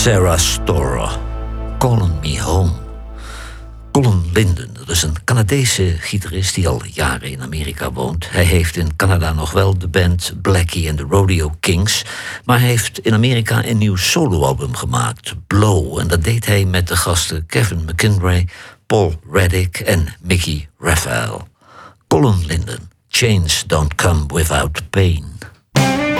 Sarah Storer, Calling Me Home. Colin Linden, dat is een Canadese gitarist die al jaren in Amerika woont. Hij heeft in Canada nog wel de band Blackie and the Rodeo Kings, maar hij heeft in Amerika een nieuw soloalbum gemaakt, Blow. En dat deed hij met de gasten Kevin McIntyre, Paul Reddick en Mickey Raphael. Colin Linden, Chains Don't Come Without Pain.